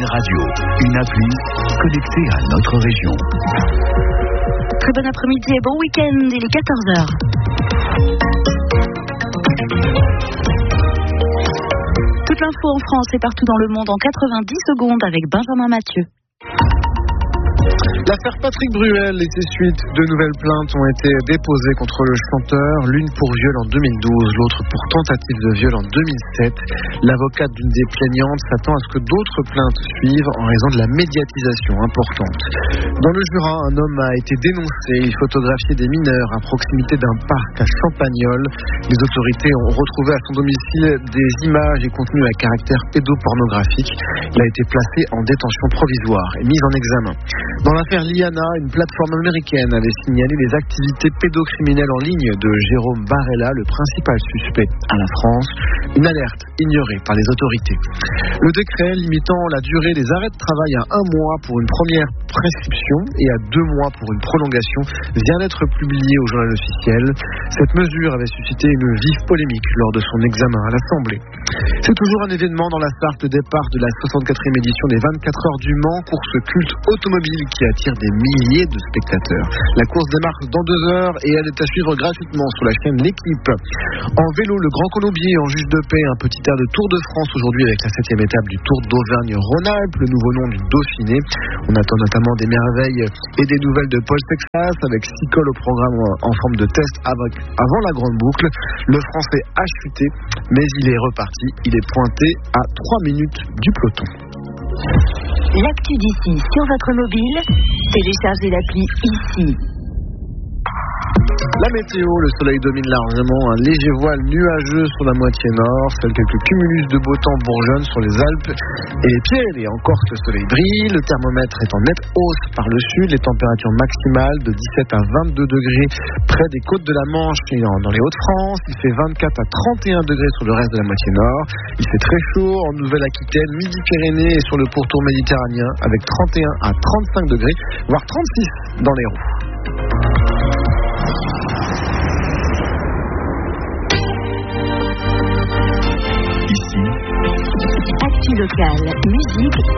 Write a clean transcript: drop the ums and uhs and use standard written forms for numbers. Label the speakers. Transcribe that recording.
Speaker 1: Radio, une appli connectée à notre région.
Speaker 2: Très bon après-midi et bon week-end, il est 14h. Toute l'info en France et partout dans le monde en 90 secondes avec Benjamin Mathieu.
Speaker 3: L'affaire Patrick Bruel et ses suites, de nouvelles plaintes ont été déposées contre le chanteur, l'une pour viol en 2012, l'autre pour tentative de viol en 2007. L'avocate d'une des plaignantes s'attend à ce que d'autres plaintes suivent en raison de la médiatisation importante. Dans le Jura, un homme a été dénoncé. Il photographiait des mineurs à proximité d'un parc à Champagnole. Les autorités ont retrouvé à son domicile des images et contenus à caractère pédopornographique. Il a été placé en détention provisoire et mis en examen. Dans l'affaire Liana, une plateforme américaine avait signalé les activités pédocriminelles en ligne de Jérôme Barella, le principal suspect à la France. Une alerte ignorée par les autorités. Le décret limitant la durée des arrêts de travail à 1 mois pour une première prescription et à 2 mois pour une prolongation vient d'être publié au journal officiel. Cette mesure avait suscité une vive polémique lors de son examen à l'Assemblée. C'est toujours un événement dans la Sarthe, le départ de la 64e édition des 24 heures du Mans, course culte automobile qui attire des milliers de spectateurs. La course démarre dans 2 heures et elle est à suivre gratuitement sur la chaîne L'Équipe. En vélo, le Grand Colombier en juge de paix, un petit air de Tour de France aujourd'hui avec la 7e étape du Tour d'Auvergne-Rhône-Alpes, le nouveau nom du Dauphiné. On attend notamment des merveilles et des nouvelles de Paul Sexas avec 6 cols au programme en forme de test avant la grande boucle. Le Français a chuté, mais il est reparti. Il est pointé à 3 minutes du peloton.
Speaker 2: L'actu d'ici sur votre mobile, téléchargez l'appli ici.
Speaker 3: La météo, le soleil domine largement, un léger voile nuageux sur la moitié nord, seuls quelques cumulus de beau temps bourgeonnent sur les Alpes et les Pyrénées. Et en Corse, le soleil brille, le thermomètre est en nette hausse par le sud, les températures maximales de 17 à 22 degrés près des côtes de la Manche et dans les Hauts-de-France. Il fait 24 à 31 degrés sur le reste de la moitié nord. Il fait très chaud en Nouvelle-Aquitaine, Midi-Pyrénées et sur le pourtour méditerranéen avec 31 à 35 degrés, voire 36 dans l'Hérault.
Speaker 2: Actu locale, musique